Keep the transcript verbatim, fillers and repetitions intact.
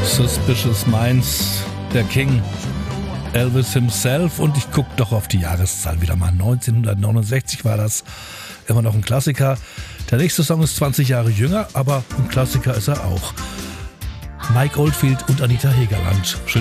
Suspicious Minds, der King, Elvis himself. Und ich gucke doch auf die Jahreszahl wieder mal. neunzehnhundertneunundsechzig war das. Immer noch ein Klassiker. Der nächste Song ist zwanzig Jahre jünger, aber ein Klassiker ist er auch. Mike Oldfield und Anita Hegerland. Schön